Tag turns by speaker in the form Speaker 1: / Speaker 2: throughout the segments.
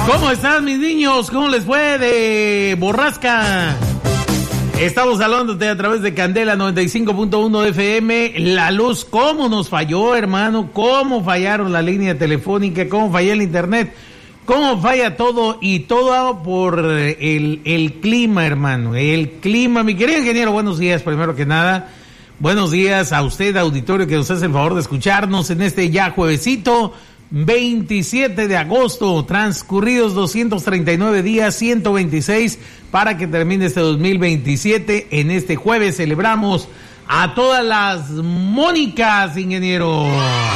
Speaker 1: ¿Cómo están mis niños? ¿Cómo les fue de borrasca? Estamos hablándote a través de Candela 95.1 FM. La luz, ¿cómo nos falló, hermano? ¿Cómo fallaron la línea telefónica? ¿Cómo falló el internet? ¿Cómo falla todo? Y todo por el clima, hermano. El clima. Mi querido ingeniero, buenos días, primero que nada. Buenos días a usted, auditorio, que nos hace el favor de escucharnos en este ya juevesito 27 de agosto, transcurridos 239 días, 126 para que termine este 2027. En este jueves celebramos a todas las Mónicas, ingeniero.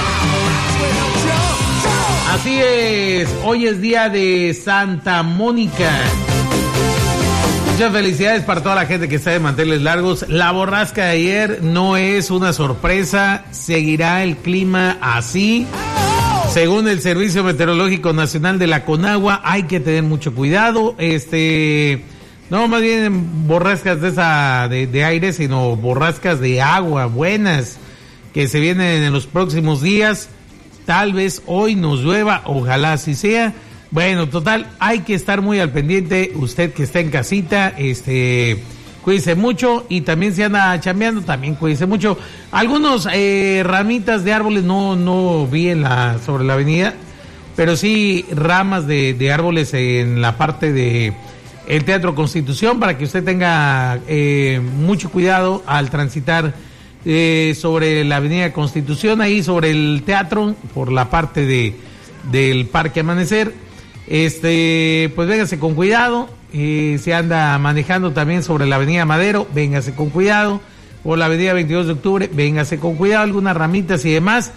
Speaker 1: Así es, hoy es día de Santa Mónica. Muchas felicidades para toda la gente que está de manteles largos. La borrasca de ayer no es una sorpresa, seguirá el clima así. Según el Servicio Meteorológico Nacional de la Conagua, hay que tener mucho cuidado. No más bien borrascas de aire, sino borrascas de agua buenas que se vienen en los próximos días. Tal vez hoy nos llueva, ojalá así sea. Bueno, total, hay que estar muy al pendiente. Usted que está en casita, cuídese mucho, y también si anda chambeando, también cuídese mucho. Algunos ramitas de árboles no vi sobre la avenida, pero sí ramas de árboles en la parte de el Teatro Constitución, para que usted tenga mucho cuidado al transitar sobre la avenida Constitución, ahí sobre el teatro, por la parte del Parque Amanecer. Pues véngase con cuidado. Se anda manejando también sobre la avenida Madero, véngase con cuidado. O la avenida 22 de octubre, véngase con cuidado. Algunas ramitas y demás.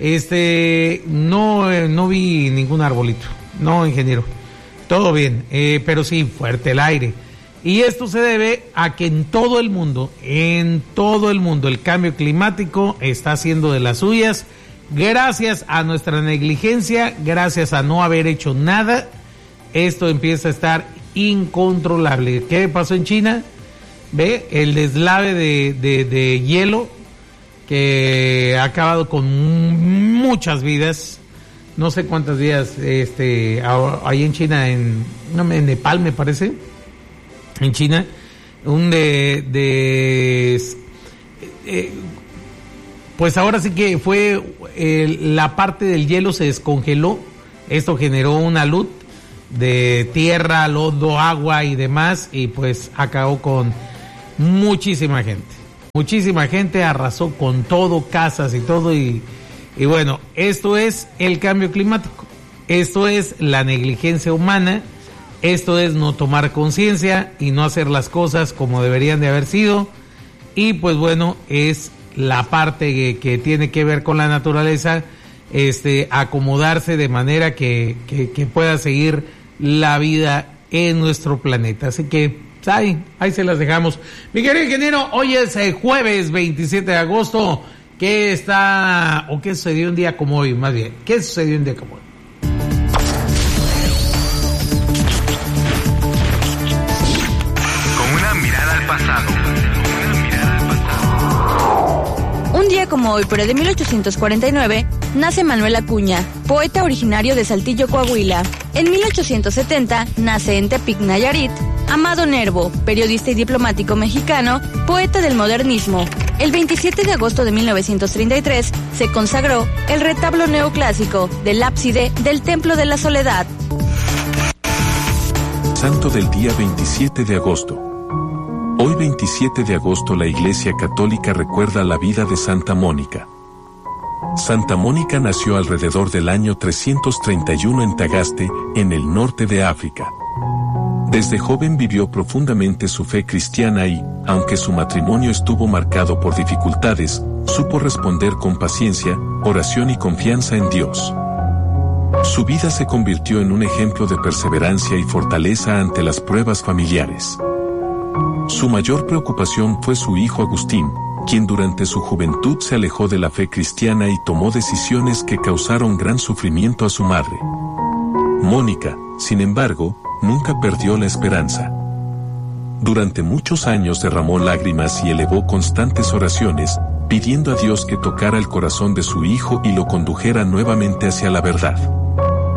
Speaker 1: No vi ningún arbolito. No, ingeniero. Todo bien, pero sí, fuerte el aire. Y esto se debe a que en todo el mundo, el cambio climático está haciendo de las suyas. Gracias a nuestra negligencia, gracias a no haber hecho nada, esto empieza a estar incontrolable. ¿Qué pasó en China? Ve el deslave de hielo que ha acabado con muchas vidas. No sé cuántas vidas ahí en China, en Nepal me parece, en China, pues ahora sí que fue la parte del hielo se descongeló. Esto generó una luz de tierra, lodo, agua y demás, y pues acabó con muchísima gente. Muchísima gente, arrasó con todo, casas y todo, y bueno, esto es el cambio climático. Esto es la negligencia humana. Esto es no tomar conciencia y no hacer las cosas como deberían de haber sido. Y pues bueno, es la parte que tiene que ver con la naturaleza, acomodarse de manera que pueda seguir la vida en nuestro planeta. Así que ahí se las dejamos. Mi querido ingeniero, hoy es jueves 27 de agosto. ¿Qué sucedió un día como hoy? Más bien, ¿qué sucedió un día como hoy?
Speaker 2: Con una mirada al pasado.
Speaker 3: Un día como hoy, pero de 1849, nace Manuel Acuña, poeta originario de Saltillo, Coahuila. En 1870, nace en Tepic, Nayarit, Amado Nervo, periodista y diplomático mexicano, poeta del modernismo. El 27 de agosto de 1933, se consagró el retablo neoclásico del ábside del Templo de la Soledad.
Speaker 4: Santo del día 27 de agosto. Hoy 27 de agosto la Iglesia Católica recuerda la vida de Santa Mónica. Santa Mónica nació alrededor del año 331 en Tagaste, en el norte de África. Desde joven vivió profundamente su fe cristiana y, aunque su matrimonio estuvo marcado por dificultades, supo responder con paciencia, oración y confianza en Dios. Su vida se convirtió en un ejemplo de perseverancia y fortaleza ante las pruebas familiares. Su mayor preocupación fue su hijo Agustín, quien durante su juventud se alejó de la fe cristiana y tomó decisiones que causaron gran sufrimiento a su madre. Mónica, sin embargo, nunca perdió la esperanza. Durante muchos años derramó lágrimas y elevó constantes oraciones, pidiendo a Dios que tocara el corazón de su hijo y lo condujera nuevamente hacia la verdad.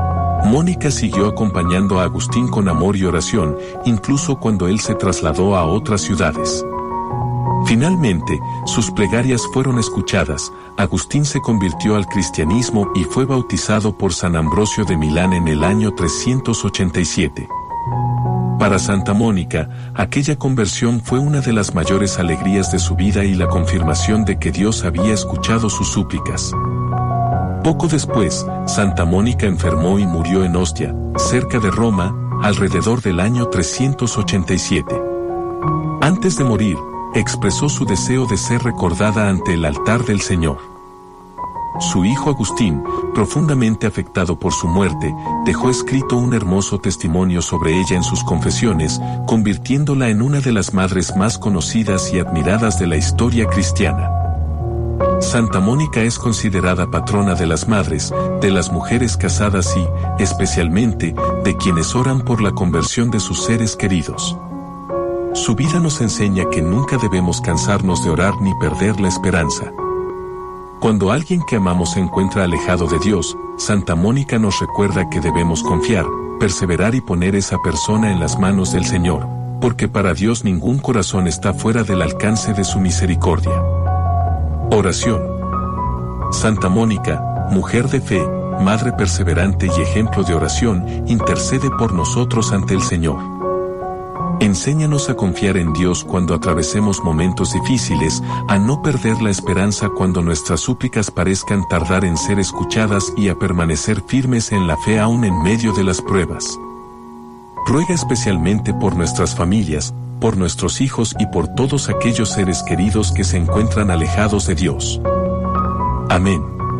Speaker 4: Mónica siguió acompañando a Agustín con amor y oración, incluso cuando él se trasladó a otras ciudades. Finalmente, sus plegarias fueron escuchadas. Agustín se convirtió al cristianismo y fue bautizado por San Ambrosio de Milán en el año 387. Para Santa Mónica, aquella conversión fue una de las mayores alegrías de su vida y la confirmación de que Dios había escuchado sus súplicas. Poco después, Santa Mónica enfermó y murió en Ostia, cerca de Roma, alrededor del año 387. Antes de morir, expresó su deseo de ser recordada ante el altar del Señor. Su hijo Agustín, profundamente afectado por su muerte, dejó escrito un hermoso testimonio sobre ella en sus confesiones, convirtiéndola en una de las madres más conocidas y admiradas de la historia cristiana. Santa Mónica es considerada patrona de las madres, de las mujeres casadas y, especialmente, de quienes oran por la conversión de sus seres queridos. Su vida nos enseña que nunca debemos cansarnos de orar ni perder la esperanza. Cuando alguien que amamos se encuentra alejado de Dios, Santa Mónica nos recuerda que debemos confiar, perseverar y poner esa persona en las manos del Señor, porque para Dios ningún corazón está fuera del alcance de su misericordia. Oración. Santa Mónica, mujer de fe, madre perseverante y ejemplo de oración, intercede por nosotros ante el Señor. Enséñanos a confiar en Dios cuando atravesemos momentos difíciles, a no perder la esperanza cuando nuestras súplicas parezcan tardar en ser escuchadas y a permanecer firmes en la fe aún en medio de las pruebas. Ruega especialmente por nuestras familias, por nuestros hijos y por todos aquellos seres queridos que se encuentran alejados de Dios. Amén.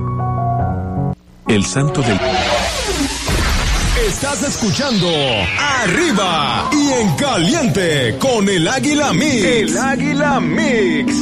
Speaker 4: El Santo del...
Speaker 2: Estás escuchando Arriba y en Caliente con el Águila Mix. El Águila Mix.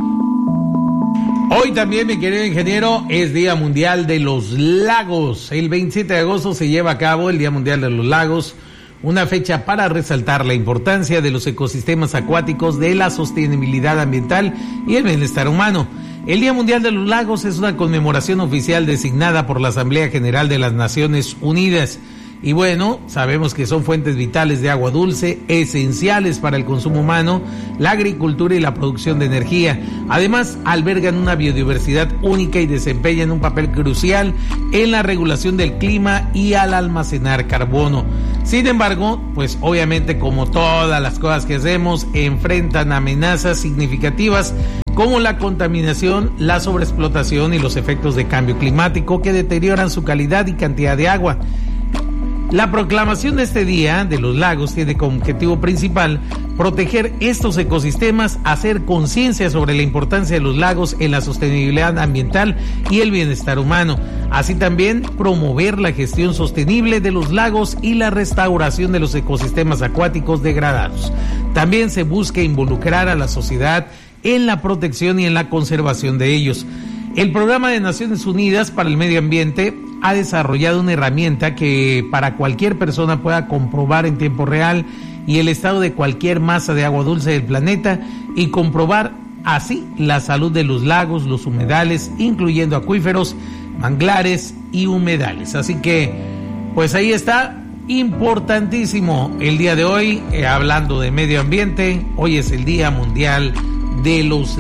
Speaker 1: Hoy también, mi querido ingeniero, es Día Mundial de los Lagos. El 27 de agosto se lleva a cabo el Día Mundial de los Lagos, una fecha para resaltar la importancia de los ecosistemas acuáticos, de la sostenibilidad ambiental y el bienestar humano. El Día Mundial de los Lagos es una conmemoración oficial designada por la Asamblea General de las Naciones Unidas. Y bueno, sabemos que son fuentes vitales de agua dulce, esenciales para el consumo humano, la agricultura y la producción de energía. Además, albergan una biodiversidad única y desempeñan un papel crucial en la regulación del clima y al almacenar carbono. Sin embargo, pues obviamente, como todas las cosas que hacemos, enfrentan amenazas significativas como la contaminación, la sobreexplotación y los efectos de cambio climático que deterioran su calidad y cantidad de agua. La proclamación de este Día de los Lagos tiene como objetivo principal proteger estos ecosistemas, hacer conciencia sobre la importancia de los lagos en la sostenibilidad ambiental y el bienestar humano, así también promover la gestión sostenible de los lagos y la restauración de los ecosistemas acuáticos degradados. También se busca involucrar a la sociedad en la protección y en la conservación de ellos. El Programa de Naciones Unidas para el Medio Ambiente ha desarrollado una herramienta que para cualquier persona pueda comprobar en tiempo real y el estado de cualquier masa de agua dulce del planeta y comprobar así la salud de los lagos, los humedales, incluyendo acuíferos, manglares y humedales. Así que, pues ahí está, importantísimo el día de hoy, hablando de medio ambiente. Hoy es el Día Mundial de los